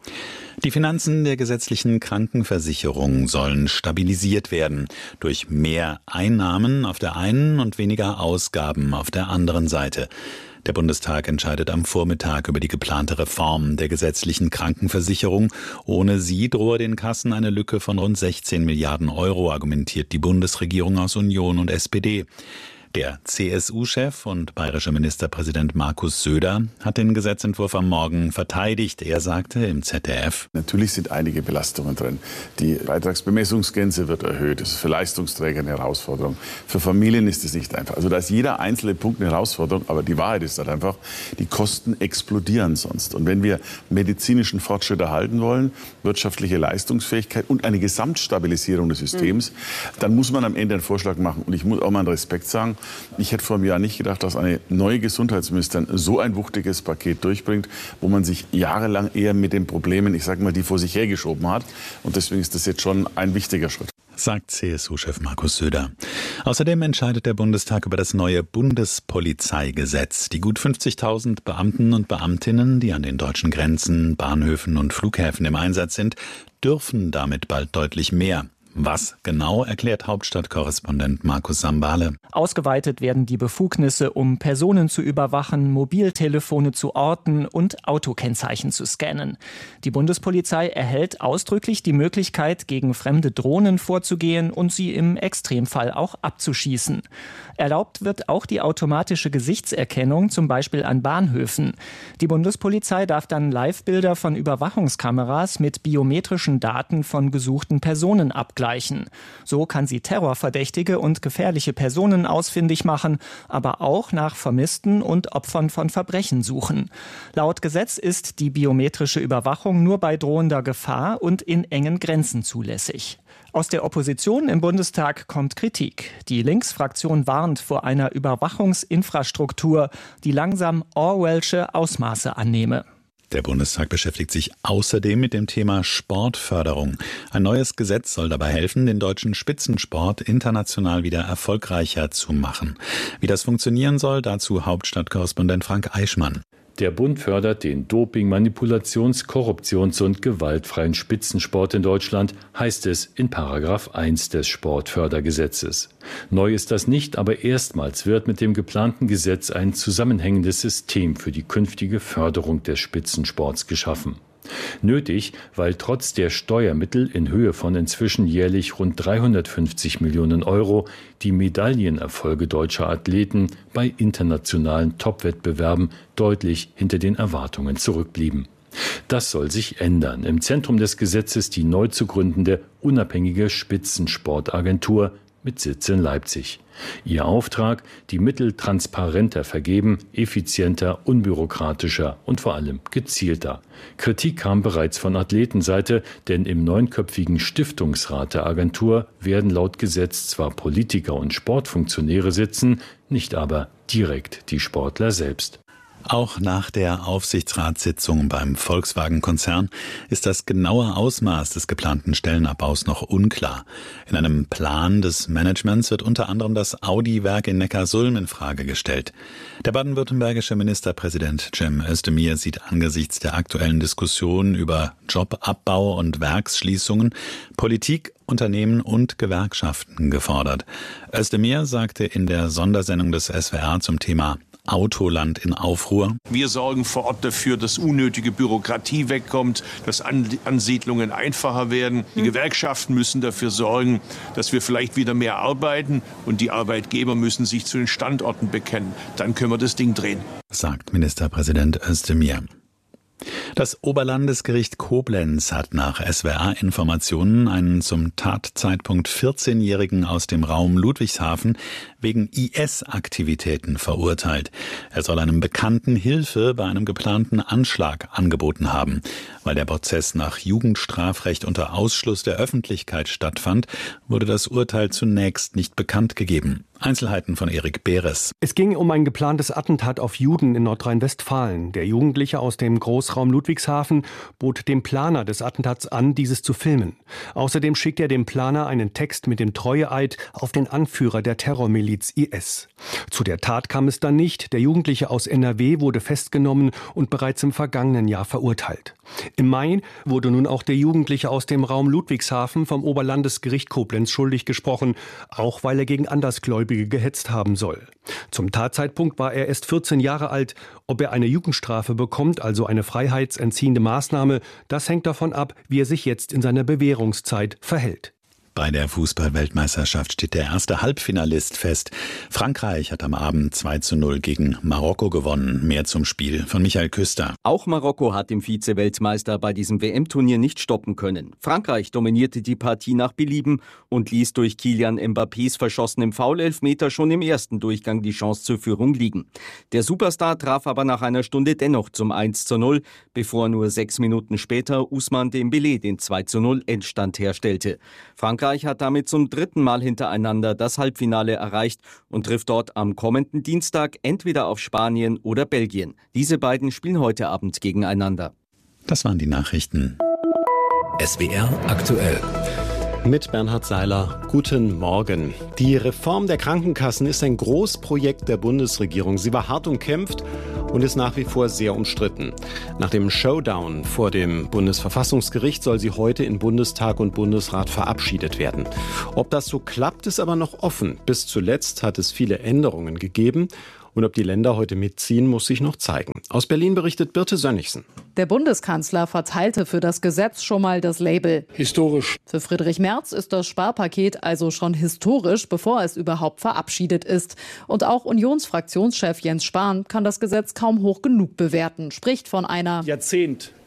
Die Finanzen der gesetzlichen Krankenversicherung sollen stabilisiert werden durch mehr Einnahmen auf der einen und weniger Ausgaben auf der anderen Seite. Der Bundestag entscheidet am Vormittag über die geplante Reform der gesetzlichen Krankenversicherung. Ohne sie drohe den Kassen eine Lücke von rund sechzehn Milliarden Euro, argumentiert die Bundesregierung aus Union und S P D. Der C S U-Chef und bayerische Ministerpräsident Markus Söder hat den Gesetzentwurf am Morgen verteidigt. Er sagte im Z D F: Natürlich sind einige Belastungen drin. Die Beitragsbemessungsgrenze wird erhöht. Das ist für Leistungsträger eine Herausforderung. Für Familien ist es nicht einfach. Also da ist jeder einzelne Punkt eine Herausforderung. Aber die Wahrheit ist halt einfach, die Kosten explodieren sonst. Und wenn wir medizinischen Fortschritt erhalten wollen, wirtschaftliche Leistungsfähigkeit und eine Gesamtstabilisierung des Systems, mhm. dann muss man am Ende einen Vorschlag machen. Und ich muss auch mal einen Respekt sagen, ich hätte vor einem Jahr nicht gedacht, dass eine neue Gesundheitsministerin so ein wuchtiges Paket durchbringt, wo man sich jahrelang eher mit den Problemen, ich sage mal, die vor sich hergeschoben hat. Und deswegen ist das jetzt schon ein wichtiger Schritt. Sagt C S U-Chef Markus Söder. Außerdem entscheidet der Bundestag über das neue Bundespolizeigesetz. Die gut fünfzigtausend Beamten und Beamtinnen, die an den deutschen Grenzen, Bahnhöfen und Flughäfen im Einsatz sind, dürfen damit bald deutlich mehr. Was genau, erklärt Hauptstadtkorrespondent Markus Sambale. Ausgeweitet werden die Befugnisse, um Personen zu überwachen, Mobiltelefone zu orten und Autokennzeichen zu scannen. Die Bundespolizei erhält ausdrücklich die Möglichkeit, gegen fremde Drohnen vorzugehen und sie im Extremfall auch abzuschießen. Erlaubt wird auch die automatische Gesichtserkennung, zum Beispiel an Bahnhöfen. Die Bundespolizei darf dann Live-Bilder von Überwachungskameras mit biometrischen Daten von gesuchten Personen abgleichen. auszugleichen. So kann sie Terrorverdächtige und gefährliche Personen ausfindig machen, aber auch nach Vermissten und Opfern von Verbrechen suchen. Laut Gesetz ist die biometrische Überwachung nur bei drohender Gefahr und in engen Grenzen zulässig. Aus der Opposition im Bundestag kommt Kritik. Die Linksfraktion warnt vor einer Überwachungsinfrastruktur, die langsam orwellsche Ausmaße annehme. Der Bundestag beschäftigt sich außerdem mit dem Thema Sportförderung. Ein neues Gesetz soll dabei helfen, den deutschen Spitzensport international wieder erfolgreicher zu machen. Wie das funktionieren soll, dazu Hauptstadtkorrespondent Frank Eichmann. Der Bund fördert den Doping-, Manipulations-, Korruptions- und gewaltfreien Spitzensport in Deutschland, heißt es in Paragraph eins des Sportfördergesetzes. Neu ist das nicht, aber erstmals wird mit dem geplanten Gesetz ein zusammenhängendes System für die künftige Förderung des Spitzensports geschaffen. Nötig, weil trotz der Steuermittel in Höhe von inzwischen jährlich rund dreihundertfünfzig Millionen Euro die Medaillenerfolge deutscher Athleten bei internationalen Top-Wettbewerben deutlich hinter den Erwartungen zurückblieben. Das soll sich ändern. Im Zentrum des Gesetzes die neu zu gründende unabhängige Spitzensportagentur mit Sitz in Leipzig. Ihr Auftrag, die Mittel transparenter vergeben, effizienter, unbürokratischer und vor allem gezielter. Kritik kam bereits von Athletenseite, denn im neunköpfigen Stiftungsrat der Agentur werden laut Gesetz zwar Politiker und Sportfunktionäre sitzen, nicht aber direkt die Sportler selbst. Auch nach der Aufsichtsratssitzung beim Volkswagen-Konzern ist das genaue Ausmaß des geplanten Stellenabbaus noch unklar. In einem Plan des Managements wird unter anderem das Audi-Werk in Neckarsulm in Frage gestellt. Der baden-württembergische Ministerpräsident Cem Özdemir sieht angesichts der aktuellen Diskussion über Jobabbau und Werksschließungen Politik, Unternehmen und Gewerkschaften gefordert. Özdemir sagte in der Sondersendung des S W R zum Thema Autoland in Aufruhr. Wir sorgen vor Ort dafür, dass unnötige Bürokratie wegkommt, dass Ansiedlungen einfacher werden. Die Gewerkschaften müssen dafür sorgen, dass wir vielleicht wieder mehr arbeiten und die Arbeitgeber müssen sich zu den Standorten bekennen. Dann können wir das Ding drehen, sagt Ministerpräsident Özdemir. Das Oberlandesgericht Koblenz hat nach S W R-Informationen einen zum Tatzeitpunkt vierzehnjährigen aus dem Raum Ludwigshafen wegen I S-Aktivitäten verurteilt. Er soll einem Bekannten Hilfe bei einem geplanten Anschlag angeboten haben. Weil der Prozess nach Jugendstrafrecht unter Ausschluss der Öffentlichkeit stattfand, wurde das Urteil zunächst nicht bekannt gegeben. Einzelheiten von Erik Beres. Es ging um ein geplantes Attentat auf Juden in Nordrhein-Westfalen. Der Jugendliche aus dem Großraum Ludwigshafen bot dem Planer des Attentats an, dieses zu filmen. Außerdem schickt er dem Planer einen Text mit dem Treueeid auf den Anführer der Terrormiliz I S. Zu der Tat kam es dann nicht. Der Jugendliche aus N R W wurde festgenommen und bereits im vergangenen Jahr verurteilt. Im Mai wurde nun auch der Jugendliche aus dem Raum Ludwigshafen vom Oberlandesgericht Koblenz schuldig gesprochen, auch weil er gegen Andersgläubige gehetzt haben soll. Zum Tatzeitpunkt war er erst vierzehn Jahre alt. Ob er eine Jugendstrafe bekommt, also eine freiheitsentziehende Maßnahme, das hängt davon ab, wie er sich jetzt in seiner Bewährungszeit verhält. Bei der Fußball-Weltmeisterschaft steht der erste Halbfinalist fest. Frankreich hat am Abend zwei zu null gegen Marokko gewonnen. Mehr zum Spiel von Michael Küster. Auch Marokko hat den Vize-Weltmeister bei diesem W M-Turnier nicht stoppen können. Frankreich dominierte die Partie nach Belieben und ließ durch Kylian Mbappés verschossenem Foul-Elfmeter schon im ersten Durchgang die Chance zur Führung liegen. Der Superstar traf aber nach einer Stunde dennoch zum eins zu null, bevor nur sechs Minuten später Ousmane Dembélé den zwei zu null Endstand herstellte. Frankreich Frankreich hat damit zum dritten Mal hintereinander das Halbfinale erreicht und trifft dort am kommenden Dienstag entweder auf Spanien oder Belgien. Diese beiden spielen heute Abend gegeneinander. Das waren die Nachrichten. S W R aktuell. Mit Bernhard Seiler. Guten Morgen. Die Reform der Krankenkassen ist ein Großprojekt der Bundesregierung. Sie war hart umkämpft und ist nach wie vor sehr umstritten. Nach dem Showdown vor dem Bundesverfassungsgericht soll sie heute in Bundestag und Bundesrat verabschiedet werden. Ob das so klappt, ist aber noch offen. Bis zuletzt hat es viele Änderungen gegeben. Und ob die Länder heute mitziehen, muss sich noch zeigen. Aus Berlin berichtet Birte Sönnigsen. Der Bundeskanzler verteilte für das Gesetz schon mal das Label. Historisch. Für Friedrich Merz ist das Sparpaket also schon historisch, bevor es überhaupt verabschiedet ist. Und auch Unionsfraktionschef Jens Spahn kann das Gesetz kaum hoch genug bewerten, spricht von einer Jahrzehnt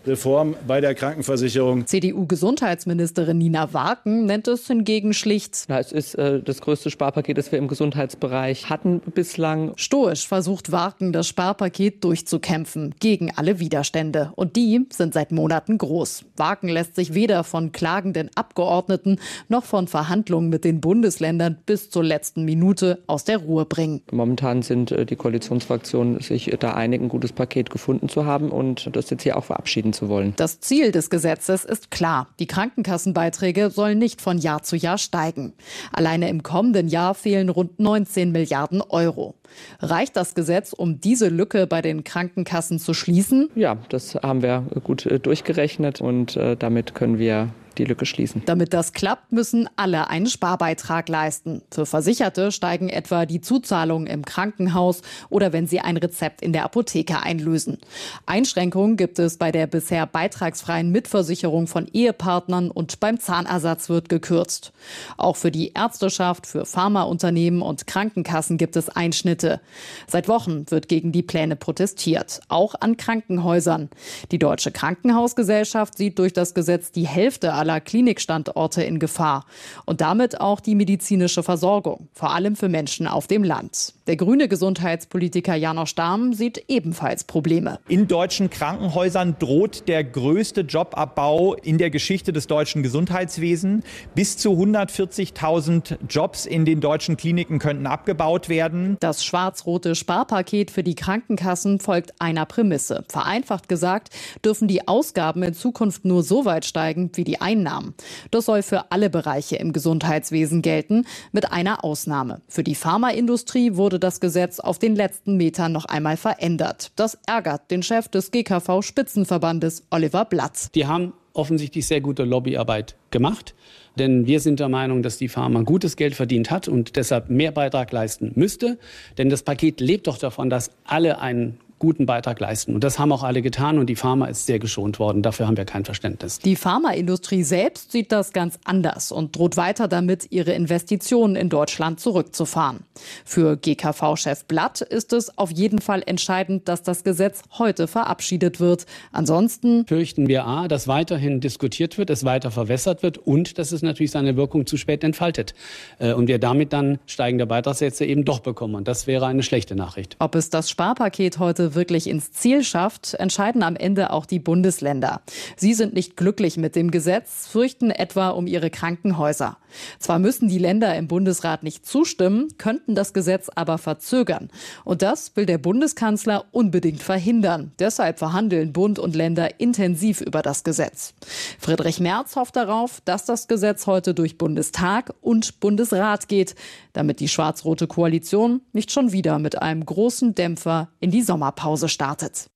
Reform bei der Krankenversicherung. C D U-Gesundheitsministerin Nina Warken nennt es hingegen schlicht. Na, es ist äh, das größte Sparpaket, das wir im Gesundheitsbereich hatten bislang. Stoisch versucht Warken, das Sparpaket durchzukämpfen, gegen alle Widerstände. Und die sind seit Monaten groß. Warken lässt sich weder von klagenden Abgeordneten noch von Verhandlungen mit den Bundesländern bis zur letzten Minute aus der Ruhe bringen. Momentan sind äh, die Koalitionsfraktionen sich da einig, ein gutes Paket gefunden zu haben und das jetzt hier auch verabschieden zu wollen. Das Ziel des Gesetzes ist klar. Die Krankenkassenbeiträge sollen nicht von Jahr zu Jahr steigen. Alleine im kommenden Jahr fehlen rund neunzehn Milliarden Euro. Reicht das Gesetz, um diese Lücke bei den Krankenkassen zu schließen? Ja, das haben wir gut äh, durchgerechnet und äh, damit können wir die Lücke schließen. Damit das klappt, müssen alle einen Sparbeitrag leisten. Für Versicherte steigen etwa die Zuzahlungen im Krankenhaus oder wenn sie ein Rezept in der Apotheke einlösen. Einschränkungen gibt es bei der bisher beitragsfreien Mitversicherung von Ehepartnern und beim Zahnersatz wird gekürzt. Auch für die Ärzteschaft, für Pharmaunternehmen und Krankenkassen gibt es Einschnitte. Seit Wochen wird gegen die Pläne protestiert, auch an Krankenhäusern. Die Deutsche Krankenhausgesellschaft sieht durch das Gesetz die Hälfte aller Klinikstandorte in Gefahr und damit auch die medizinische Versorgung, vor allem für Menschen auf dem Land. Der grüne Gesundheitspolitiker Janosch Dahm sieht ebenfalls Probleme. In deutschen Krankenhäusern droht der größte Jobabbau in der Geschichte des deutschen Gesundheitswesens. Bis zu hundertvierzigtausend Jobs in den deutschen Kliniken könnten abgebaut werden. Das schwarz-rote Sparpaket für die Krankenkassen folgt einer Prämisse. Vereinfacht gesagt, dürfen die Ausgaben in Zukunft nur so weit steigen wie die Einnahmen. Das soll für alle Bereiche im Gesundheitswesen gelten, mit einer Ausnahme. Für die Pharmaindustrie wurde das Gesetz auf den letzten Metern noch einmal verändert. Das ärgert den Chef des G K V-Spitzenverbandes, Oliver Blatz. Die haben offensichtlich sehr gute Lobbyarbeit gemacht. Denn wir sind der Meinung, dass die Pharma gutes Geld verdient hat und deshalb mehr Beitrag leisten müsste. Denn das Paket lebt doch davon, dass alle einen guten Beitrag leisten. Und das haben auch alle getan und die Pharma ist sehr geschont worden. Dafür haben wir kein Verständnis. Die Pharmaindustrie selbst sieht das ganz anders und droht weiter damit, ihre Investitionen in Deutschland zurückzufahren. Für G K V-Chef Blatt ist es auf jeden Fall entscheidend, dass das Gesetz heute verabschiedet wird. Ansonsten fürchten wir a, dass weiterhin diskutiert wird, es weiter verwässert wird und dass es natürlich seine Wirkung zu spät entfaltet. Und wir damit dann steigende Beitragssätze eben doch bekommen. Und das wäre eine schlechte Nachricht. Ob es das Sparpaket heute wirklich ins Ziel schafft, entscheiden am Ende auch die Bundesländer. Sie sind nicht glücklich mit dem Gesetz, fürchten etwa um ihre Krankenhäuser. Zwar müssen die Länder im Bundesrat nicht zustimmen, könnten das Gesetz aber verzögern. Und das will der Bundeskanzler unbedingt verhindern. Deshalb verhandeln Bund und Länder intensiv über das Gesetz. Friedrich Merz hofft darauf, dass das Gesetz heute durch Bundestag und Bundesrat geht, damit die schwarz-rote Koalition nicht schon wieder mit einem großen Dämpfer in die Sommerpause startet.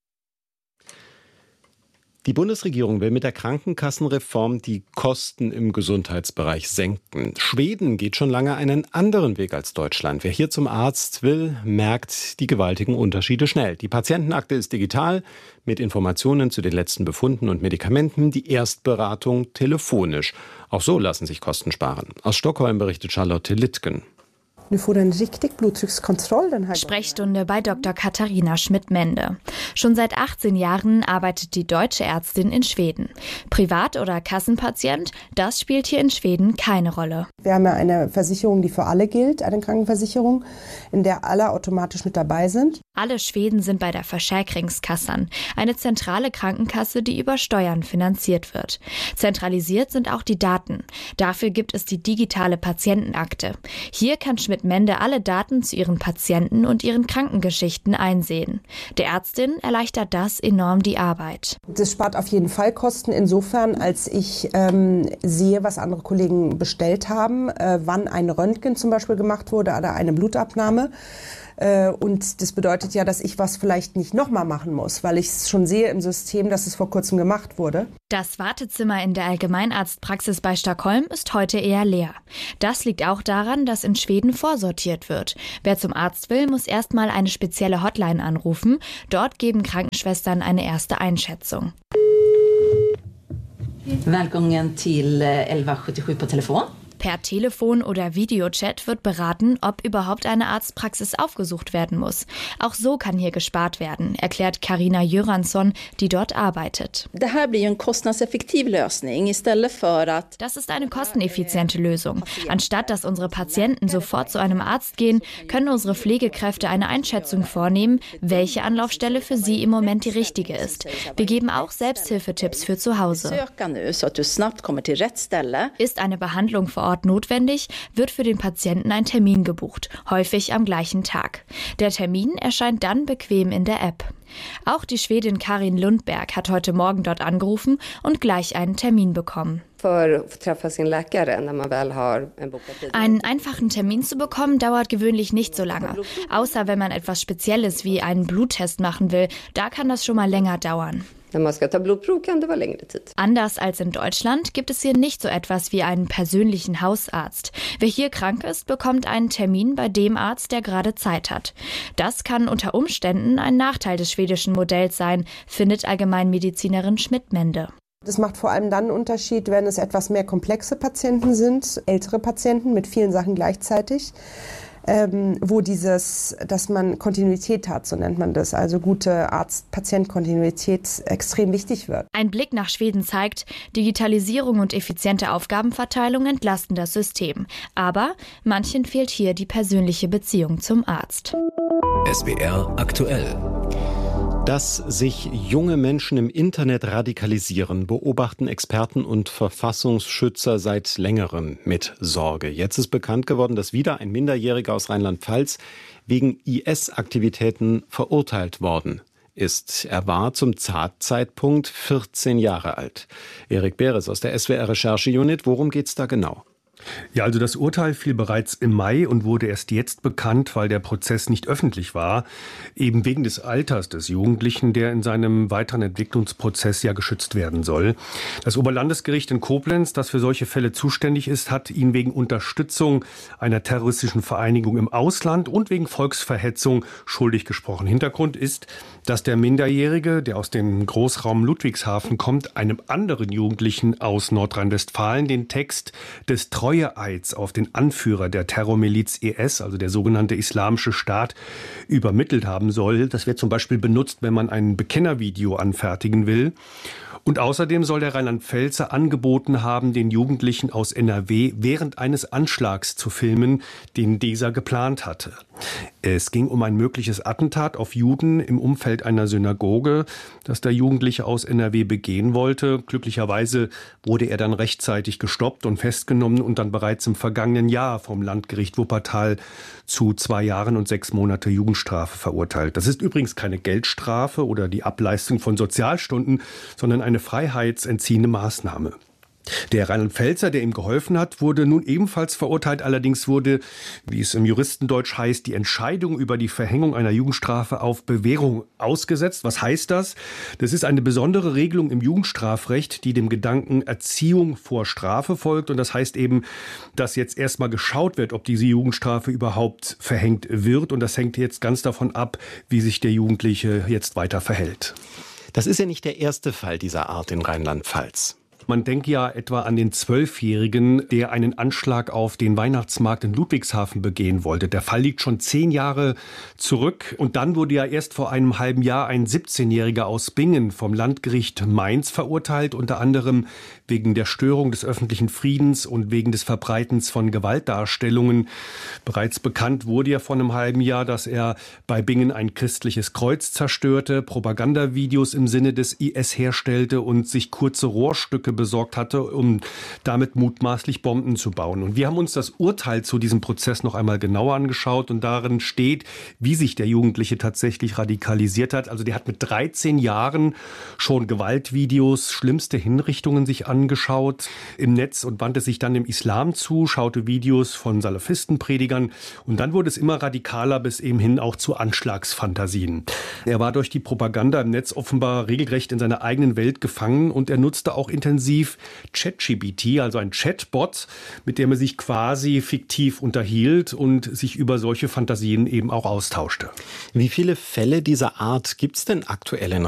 Die Bundesregierung will mit der Krankenkassenreform die Kosten im Gesundheitsbereich senken. Schweden geht schon lange einen anderen Weg als Deutschland. Wer hier zum Arzt will, merkt die gewaltigen Unterschiede schnell. Die Patientenakte ist digital mit Informationen zu den letzten Befunden und Medikamenten, die Erstberatung telefonisch. Auch so lassen sich Kosten sparen. Aus Stockholm berichtet Charlotte Littgen. Sprechstunde bei Doktor Katharina Schmidt-Mende. Schon seit achtzehn Jahren arbeitet die deutsche Ärztin in Schweden. Privat- oder Kassenpatient, das spielt hier in Schweden keine Rolle. Wir haben ja eine Versicherung, die für alle gilt, eine Krankenversicherung, in der alle automatisch mit dabei sind. Alle Schweden sind bei der Försäkringskassan, eine zentrale Krankenkasse, die über Steuern finanziert wird. Zentralisiert sind auch die Daten. Dafür gibt es die digitale Patientenakte. Hier kann Schmidt Mende alle Daten zu ihren Patienten und ihren Krankengeschichten einsehen. Der Ärztin erleichtert das enorm die Arbeit. Das spart auf jeden Fall Kosten insofern, als ich ähm, sehe, was andere Kollegen bestellt haben, äh, wann ein Röntgen zum Beispiel gemacht wurde oder eine Blutabnahme. Und das bedeutet ja, dass ich was vielleicht nicht nochmal machen muss, weil ich es schon sehe im System, dass es vor kurzem gemacht wurde. Das Wartezimmer in der Allgemeinarztpraxis bei Stockholm ist heute eher leer. Das liegt auch daran, dass in Schweden vorsortiert wird. Wer zum Arzt will, muss erstmal eine spezielle Hotline anrufen. Dort geben Krankenschwestern eine erste Einschätzung. Välkommen till elva sjuttiosju på telefon. Per Telefon oder Videochat wird beraten, ob überhaupt eine Arztpraxis aufgesucht werden muss. Auch so kann hier gespart werden, erklärt Carina Göransson, die dort arbeitet. Das ist eine kosteneffiziente Lösung. Anstatt dass unsere Patienten sofort zu einem Arzt gehen, können unsere Pflegekräfte eine Einschätzung vornehmen, welche Anlaufstelle für sie im Moment die richtige ist. Wir geben auch Selbsthilfetipps für zu Hause. Ist eine Behandlung vor Ort notwendig, wird für den Patienten ein Termin gebucht, häufig am gleichen Tag. Der Termin erscheint dann bequem in der App. Auch die Schwedin Karin Lundberg hat heute Morgen dort angerufen und gleich einen Termin bekommen. Einen einfachen Termin zu bekommen, dauert gewöhnlich nicht so lange. Außer wenn man etwas Spezielles wie einen Bluttest machen will, da kann das schon mal länger dauern. Anders als in Deutschland gibt es hier nicht so etwas wie einen persönlichen Hausarzt. Wer hier krank ist, bekommt einen Termin bei dem Arzt, der gerade Zeit hat. Das kann unter Umständen ein Nachteil des schwedischen Modells sein, findet Allgemeinmedizinerin Schmidt-Mende. Das macht vor allem dann einen Unterschied, wenn es etwas mehr komplexe Patienten sind, ältere Patienten mit vielen Sachen gleichzeitig. Ähm, wo dieses, dass man Kontinuität hat, so nennt man das, also gute Arzt-Patient-Kontinuität extrem wichtig wird. Ein Blick nach Schweden zeigt, Digitalisierung und effiziente Aufgabenverteilung entlasten das System. Aber manchen fehlt hier die persönliche Beziehung zum Arzt. S W R aktuell. Dass sich junge Menschen im Internet radikalisieren, beobachten Experten und Verfassungsschützer seit längerem mit Sorge. Jetzt ist bekannt geworden, dass wieder ein Minderjähriger aus Rheinland-Pfalz wegen I S-Aktivitäten verurteilt worden ist. Er war zum Tatzeitpunkt vierzehn Jahre alt. Erik Beres aus der S W R-Recherche-Unit. Worum geht's da genau? Ja, also das Urteil fiel bereits im Mai und wurde erst jetzt bekannt, weil der Prozess nicht öffentlich war, eben wegen des Alters des Jugendlichen, der in seinem weiteren Entwicklungsprozess ja geschützt werden soll. Das Oberlandesgericht in Koblenz, das für solche Fälle zuständig ist, hat ihn wegen Unterstützung einer terroristischen Vereinigung im Ausland und wegen Volksverhetzung schuldig gesprochen. Hintergrund ist, dass der Minderjährige, der aus dem Großraum Ludwigshafen kommt, einem anderen Jugendlichen aus Nordrhein-Westfalen den Text des Treueeids auf den Anführer der Terrormiliz I S, also der sogenannte Islamische Staat, übermittelt haben soll. Das wird zum Beispiel benutzt, wenn man ein Bekennervideo anfertigen will. Und außerdem soll der Rheinland-Pfälzer angeboten haben, den Jugendlichen aus N R W während eines Anschlags zu filmen, den dieser geplant hatte. Es ging um ein mögliches Attentat auf Juden im Umfeld einer Synagoge, das der Jugendliche aus N R W begehen wollte. Glücklicherweise wurde er dann rechtzeitig gestoppt und festgenommen und dann bereits im vergangenen Jahr vom Landgericht Wuppertal zu zwei Jahren und sechs Monate Jugendstrafe verurteilt. Das ist übrigens keine Geldstrafe oder die Ableistung von Sozialstunden, sondern eine freiheitsentziehende Maßnahme. Der Rheinland-Pfälzer, der ihm geholfen hat, wurde nun ebenfalls verurteilt. Allerdings wurde, wie es im Juristendeutsch heißt, die Entscheidung über die Verhängung einer Jugendstrafe auf Bewährung ausgesetzt. Was heißt das? Das ist eine besondere Regelung im Jugendstrafrecht, die dem Gedanken Erziehung vor Strafe folgt. Und das heißt eben, dass jetzt erstmal geschaut wird, ob diese Jugendstrafe überhaupt verhängt wird. Und das hängt jetzt ganz davon ab, wie sich der Jugendliche jetzt weiter verhält. Das ist ja nicht der erste Fall dieser Art in Rheinland-Pfalz. Man denkt ja etwa an den Zwölfjährigen, der einen Anschlag auf den Weihnachtsmarkt in Ludwigshafen begehen wollte. Der Fall liegt schon zehn Jahre zurück. Und dann wurde ja erst vor einem halben Jahr ein siebzehnjähriger aus Bingen vom Landgericht Mainz verurteilt, unter anderem wegen der Störung des öffentlichen Friedens und wegen des Verbreitens von Gewaltdarstellungen. Bereits bekannt wurde ja vor einem halben Jahr, dass er bei Bingen ein christliches Kreuz zerstörte, Propagandavideos im Sinne des I S herstellte und sich kurze Rohrstücke besorgt hatte, um damit mutmaßlich Bomben zu bauen. Und wir haben uns das Urteil zu diesem Prozess noch einmal genauer angeschaut und darin steht, wie sich der Jugendliche tatsächlich radikalisiert hat. Also der hat mit dreizehn Jahren schon Gewaltvideos, schlimmste Hinrichtungen sich angeschaut im Netz und wandte sich dann dem Islam zu, schaute Videos von Salafistenpredigern und dann wurde es immer radikaler bis eben hin auch zu Anschlagsfantasien. Er war durch die Propaganda im Netz offenbar regelrecht in seiner eigenen Welt gefangen und er nutzte auch intensiv ChatGPT, also ein Chatbot, mit dem er sich quasi fiktiv unterhielt und sich über solche Fantasien eben auch austauschte. Wie viele Fälle dieser Art gibt es denn aktuell in